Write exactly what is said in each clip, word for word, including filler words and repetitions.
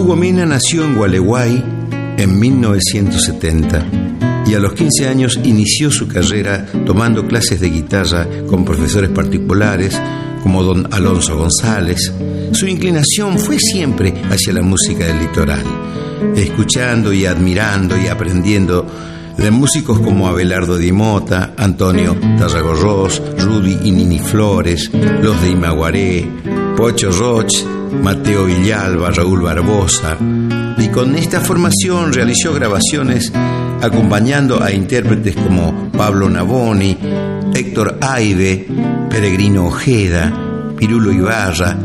Hugo Mena nació en Gualeguay en mil novecientos setenta y a los quince años inició su carrera tomando clases de guitarra con profesores particulares como don Alonso González. Su inclinación fue siempre hacia la música del litoral, escuchando y admirando y aprendiendo de músicos como Abelardo Di Mota, Antonio Tarragorros, Rudy y Nini Flores, los de Imaguaré, Pocho Roch, Mateo Villalba, Raúl Barbosa, y con esta formación realizó grabaciones acompañando a intérpretes como Pablo Navoni, Héctor Aibe, Peregrino Ojeda, Pirulo Ibarra.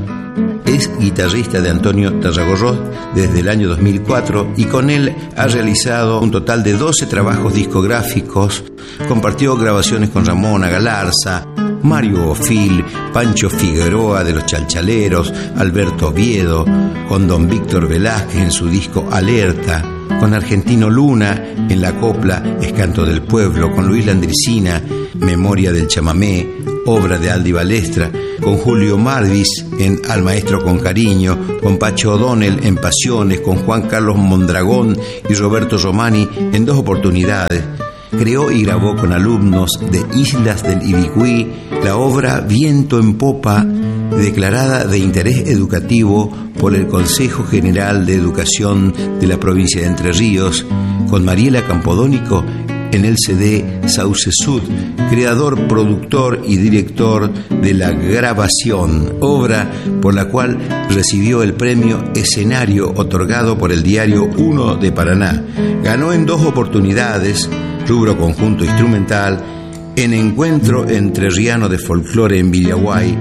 Es guitarrista de Antonio Tarragorros desde el año dos mil cuatro y con él ha realizado un total de doce trabajos discográficos. Compartió grabaciones con Ramona Galarza, Mario Bofil, Pancho Figueroa de los Chalchaleros, Alberto Oviedo, con don Víctor Velázquez en su disco Alerta, con Argentino Luna en la copla Es Canto del Pueblo, con Luis Landricina, Memoria del Chamamé, obra de Aldi Balestra, con Julio Marvis en Al Maestro con Cariño, con Pacho O'Donnell en Pasiones, con Juan Carlos Mondragón y Roberto Romani en dos oportunidades. Creó y grabó con alumnos de Islas del Ibicuí la obra Viento en Popa, declarada de interés educativo por el Consejo General de Educación de la provincia de Entre Ríos, con Mariela Campodónico en el C D Sauce Sud, creador, productor y director de La Grabación, obra por la cual recibió el premio Escenario otorgado por el diario Uno de Paraná. Ganó en dos oportunidades, rubro conjunto instrumental, en Encuentro Entrerriano de Folclore en Villaguay.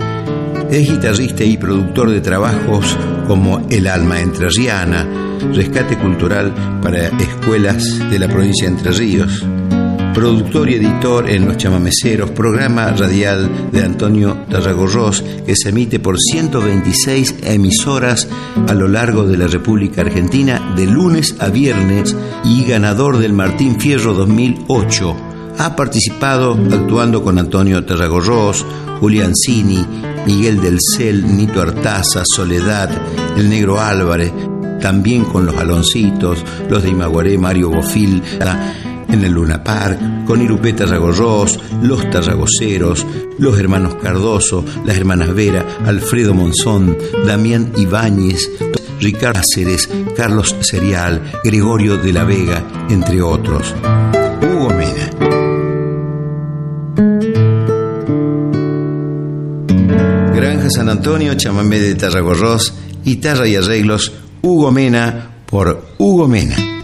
Es guitarrista y productor de trabajos como El Alma Entrerriana, Rescate Cultural para Escuelas de la provincia de Entre Ríos, productor y editor en Los Chamameceros, programa radial de Antonio Tarragorros que se emite por ciento veintiséis emisoras a lo largo de la República Argentina de lunes a viernes y ganador del Martín Fierro dos mil ocho. Ha participado actuando con Antonio Tarragorros, Julián Cini, Miguel del Cel, Nito Artaza, Soledad, El Negro Álvarez, también con los Aloncitos, los de Imaguaré, Mario Bofil, en el Luna Park, con Irupé Tarragorros, los Tarragoceros, los hermanos Cardoso, las hermanas Vera, Alfredo Monzón, Damián Ibáñez, Ricardo Cáceres, Carlos Serial, Gregorio de la Vega, entre otros. Hugo Mena. Granja San Antonio, chamamé de Tarragorros, guitarra y arreglos, Hugo Mena, por Hugo Mena.